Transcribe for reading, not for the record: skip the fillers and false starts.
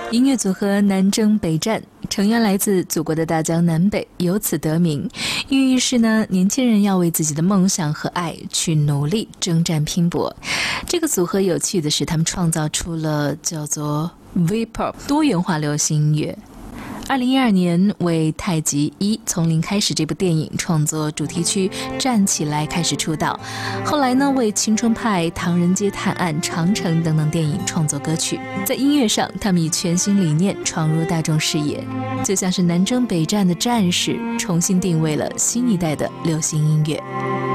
音乐组合南征北战，成员来自祖国的大江南北，由此得名。寓意是呢，年轻人要为自己的梦想和爱去努力征战拼搏。这个组合有趣的是，他们创造出了叫做 V-pop 多元化流行音乐。2012年为《太极一从零开始》这部电影创作主题曲《站起来》开始出道，后来呢为《青春派》《唐人街探案》《长城》等等电影创作歌曲。在音乐上，他们以全新理念闯入大众视野，就像是南征北战的战士，重新定位了新一代的流行音乐。